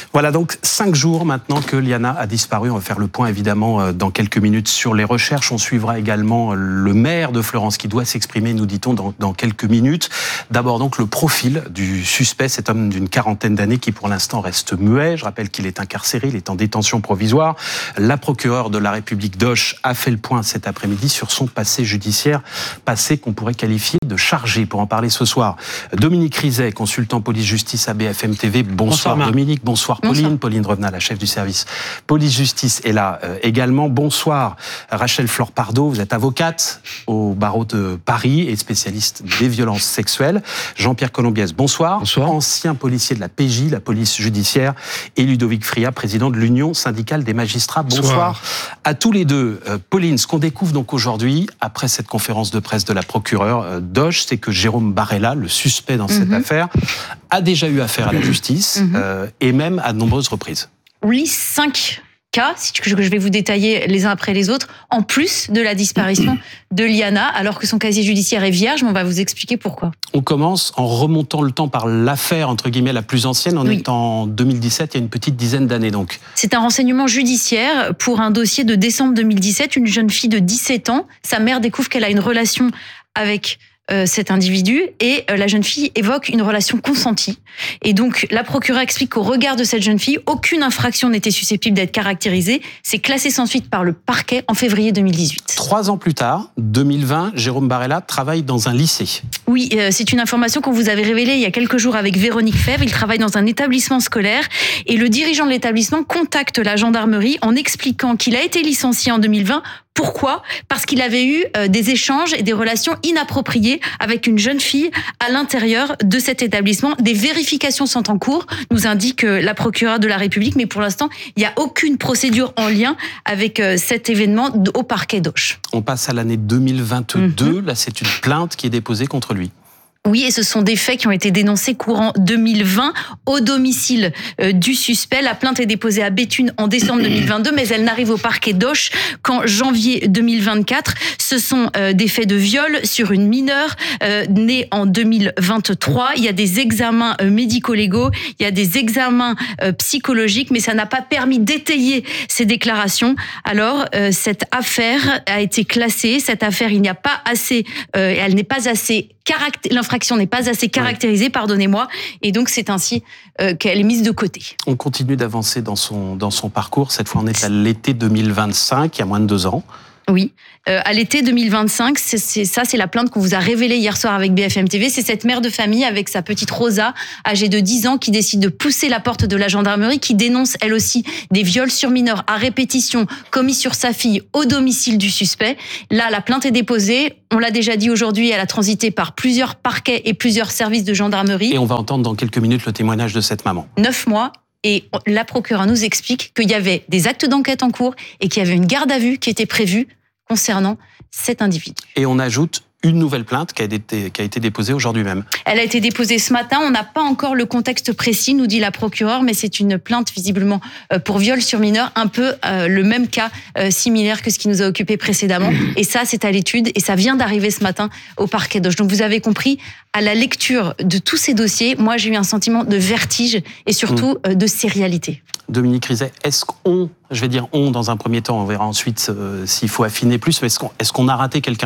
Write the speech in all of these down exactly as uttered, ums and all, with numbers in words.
Voilà donc cinq jours maintenant que Liana a disparu. On va faire le point évidemment dans quelques minutes sur les recherches. On suivra également le maire de Fleurance qui doit s'exprimer, nous dit-on, dans, dans quelques minutes. D'abord donc le profil du suspect, cet homme d'une quarantaine d'années qui pour l'instant reste muet. Je rappelle qu'il est incarcéré, il est en détention provisoire. La procureure de la République d'Auch a fait le point cet après-midi sur son passé judiciaire, passé qu'on pourrait qualifier de chargé. Pour en parler ce soir, Dominique Rizet, consultant police-justice à B F M T V. Bonsoir, bonsoir Dominique, bonsoir Pauline. Bonsoir. Pauline Revenat, la chef du service police-justice, est là euh, également. Bonsoir Rachel Flore-Pardo, vous êtes avocate au barreau de Paris et spécialiste des violences sexuelles. Jean-Pierre Colombiès, bonsoir. Bonsoir. Ancien policier de la P J, la police judiciaire. Et Ludovic Fria, président de l'Union syndicale des magistrats. Bonsoir, bonsoir à tous les deux. Euh, Pauline, ce qu'on découvre donc aujourd'hui, après cette conférence de presse de la procureure euh, d'Auch, c'est que Jérôme Barella, le suspect dans cette mm-hmm. affaire, a déjà eu affaire à la justice mm-hmm. euh, et même à de nombreuses reprises. Oui, cinq cas, si je vais vous détailler les uns après les autres, en plus de la disparition de Liana, alors que son casier judiciaire est vierge, mais on va vous expliquer pourquoi. On commence en remontant le temps par l'affaire, entre guillemets, la plus ancienne. On oui. est en deux mille dix-sept, il y a une petite dizaine d'années donc. C'est un renseignement judiciaire pour un dossier de décembre deux mille dix-sept. Une jeune fille de dix-sept ans, sa mère découvre qu'elle a une relation avec Euh, cet individu et euh, la jeune fille évoque une relation consentie. Et donc, la procureure explique qu'au regard de cette jeune fille, aucune infraction n'était susceptible d'être caractérisée. C'est classé sans suite par le parquet en février deux mille dix-huit. Trois ans plus tard, deux mille vingt, Jérôme Barella travaille dans un lycée. Oui, euh, c'est une information qu'on vous avait révélée il y a quelques jours avec Véronique Fèvre. Il travaille dans un établissement scolaire et le dirigeant de l'établissement contacte la gendarmerie en expliquant qu'il a été licencié en deux mille vingt. Pourquoi ? Parce qu'il avait eu euh, des échanges et des relations inappropriées avec une jeune fille à l'intérieur de cet établissement. Des vérifications sont en cours, nous indique euh, la procureure de la République, mais pour l'instant, il n'y a aucune procédure en lien avec euh, cet événement au parquet d'Auch. On passe à l'année deux mille vingt-deux, mmh. là c'est une plainte qui est déposée contre lui. Oui, et ce sont des faits qui ont été dénoncés courant deux mille vingt au domicile euh, du suspect. La plainte est déposée à Béthune en décembre deux mille vingt-deux, mais elle n'arrive au parquet d'Auch qu'en janvier deux mille vingt-quatre. Ce sont euh, des faits de viol sur une mineure euh, née en deux mille vingt-trois. Il y a des examens euh, médico-légaux, il y a des examens euh, psychologiques, mais ça n'a pas permis d'étayer ces déclarations. Alors, euh, cette affaire a été classée. Cette affaire, il n'y a pas assez, euh, elle n'est pas assez caractérisée. L'infraction n'est pas assez caractérisée, ouais. pardonnez-moi, et donc c'est ainsi euh, qu'elle est mise de côté. On continue d'avancer dans son, dans son parcours. Cette fois, on est à l'été deux mille vingt-cinq, il y a moins de deux ans. Oui, euh, à l'été deux mille vingt-cinq, c'est, c'est, ça c'est la plainte qu'on vous a révélée hier soir avec B F M T V. C'est cette mère de famille avec sa petite Rosa, âgée de dix ans, qui décide de pousser la porte de la gendarmerie, qui dénonce elle aussi des viols sur mineurs à répétition commis sur sa fille au domicile du suspect. Là, la plainte est déposée. On l'a déjà dit aujourd'hui, elle a transité par plusieurs parquets et plusieurs services de gendarmerie. Et on va entendre dans quelques minutes le témoignage de cette maman. Neuf mois. Et la procureure nous explique qu'il y avait des actes d'enquête en cours et qu'il y avait une garde à vue qui était prévue concernant cet individu. Et on ajoute une nouvelle plainte qui a été, qui a été déposée aujourd'hui même. Elle a été déposée ce matin. On n'a pas encore le contexte précis, nous dit la procureure, mais c'est une plainte visiblement pour viol sur mineur, un peu euh, le même cas euh, similaire que ce qui nous a occupé précédemment. Et ça, c'est à l'étude et ça vient d'arriver ce matin au parquet d'Auch. Donc vous avez compris, à la lecture de tous ces dossiers, moi j'ai eu un sentiment de vertige et surtout mmh. euh, de sérialité. Dominique Rizet, est-ce qu'on, je vais dire on dans un premier temps, on verra ensuite euh, s'il faut affiner plus, mais est-ce qu'on, est-ce qu'on a raté quelqu'un ?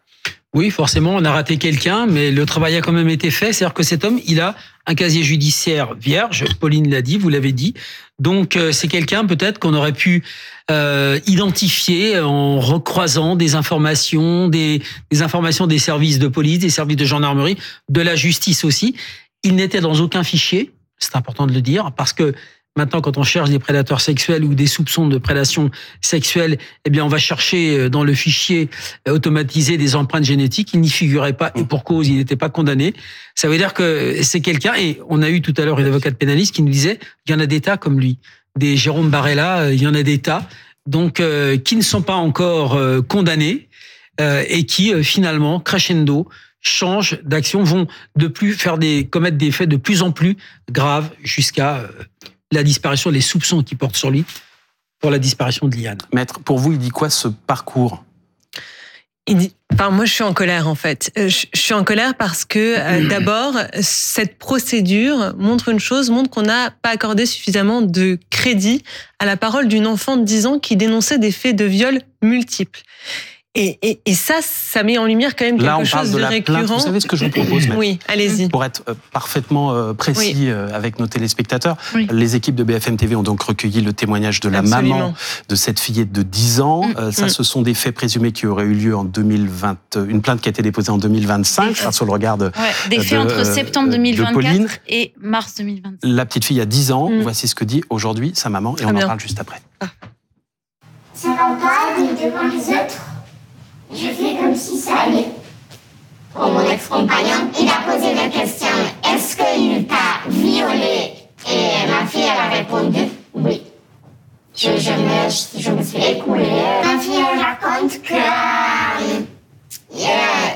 Oui, forcément, on a raté quelqu'un, mais le travail a quand même été fait. C'est-à-dire que cet homme, il a un casier judiciaire vierge, Pauline l'a dit, vous l'avez dit. Donc, euh, c'est quelqu'un peut-être qu'on aurait pu euh, identifier en recroisant des informations, des, des informations des services de police, des services de gendarmerie, de la justice aussi. Il n'était dans aucun fichier, c'est important de le dire, parce que maintenant, quand on cherche des prédateurs sexuels ou des soupçons de prédation sexuelle, eh bien, on va chercher dans le fichier automatisé des empreintes génétiques. Il n'y figurait pas, et pour cause, il n'était pas condamné. Ça veut dire que c'est quelqu'un, et on a eu tout à l'heure une avocate pénaliste qui nous disait, il y en a des tas comme lui. Des Jérôme Barella, il y en a des tas. Donc, euh, qui ne sont pas encore euh, condamnés, euh, et qui, euh, finalement, crescendo, changent d'action, vont de plus faire des, commettre des faits de plus en plus graves jusqu'à euh, la disparition, les soupçons qui portent sur lui pour la disparition de Liana. Maître, pour vous, il dit quoi ce parcours ? Il dit, enfin, moi, je suis en colère, en fait. Je, je suis en colère parce que, euh, d'abord, cette procédure montre une chose, montre qu'on n'a pas accordé suffisamment de crédit à la parole d'une enfant de dix ans qui dénonçait des faits de viol multiples. Et, et, et ça, ça met en lumière quand même quelque Là, on chose parle de, de la récurrent. plainte. Vous savez ce que je vous propose, Maître ? Oui, allez-y. Pour être parfaitement précis oui. avec nos téléspectateurs, oui. les équipes de B F M T V ont donc recueilli le témoignage de la Absolument. maman de cette fillette de dix ans. Mmh. Ça, mmh. ce sont des faits présumés qui auraient eu lieu en deux mille vingt, une plainte qui a été déposée en deux mille vingt-cinq, enfin, sur le regard de ouais, Des faits de, entre septembre deux mille vingt-quatre et mars deux mille vingt-cinq. La petite fille a dix ans, mmh. voici ce que dit aujourd'hui sa maman, et Très on bien. en parle juste après. Ah. Ça va pas, ni devant les autres. Je fais comme si ça allait. Pour mon ex-compagnon, il a posé la question « Est-ce qu'il t'a violée ?» Et ma fille, elle a répondu « Oui ». Je, je, me, je me suis écoulée. Ma fille, elle raconte que